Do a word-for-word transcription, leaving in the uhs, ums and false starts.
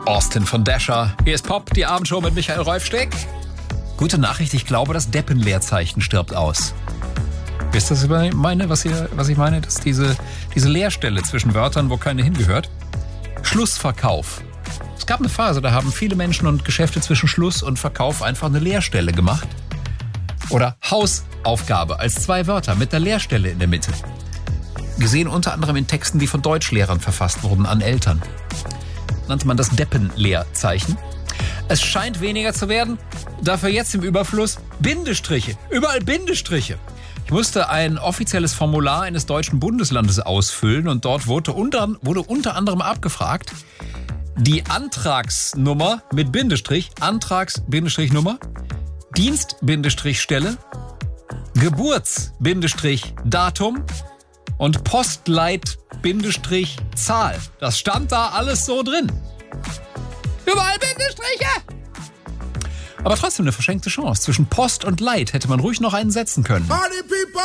Austin von Dasher. Hier ist Pop, die Abendshow mit Michael Rolfsteck. Gute Nachricht, ich glaube, das Deppen-Leerzeichen stirbt aus. Wisst ihr, was ich meine? Was, hier, was ich meine? Das ist diese, diese Leerstelle zwischen Wörtern, wo keine hingehört. Schlussverkauf. Es gab eine Phase, da haben viele Menschen und Geschäfte zwischen Schluss und Verkauf einfach eine Leerstelle gemacht. Oder Hausaufgabe als zwei Wörter mit der Leerstelle in der Mitte. Gesehen unter anderem in Texten, die von Deutschlehrern verfasst wurden an Eltern. Nannte man das Deppen-Leerzeichen. Es scheint weniger zu werden, dafür jetzt im Überfluss Bindestriche. Überall Bindestriche. Ich musste ein offizielles Formular eines deutschen Bundeslandes ausfüllen und dort wurde unter, wurde unter anderem abgefragt, die Antragsnummer mit Bindestrich, Antrags-Nummer, Dienst-Stelle, Geburts-Datum und Postleit-Zahl. Das stand da alles so drin. Überall Bindestriche! Aber trotzdem eine verschenkte Chance. Zwischen Post und Leit hätte man ruhig noch einen setzen können. Party people!